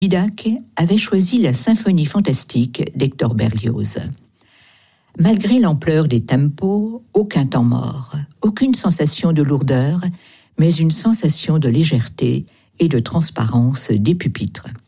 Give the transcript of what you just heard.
Widak avait choisi la symphonie fantastique d'Hector Berlioz. Malgré l'ampleur des tempos, aucun temps mort, aucune sensation de lourdeur, mais une sensation de légèreté et de transparence des pupitres.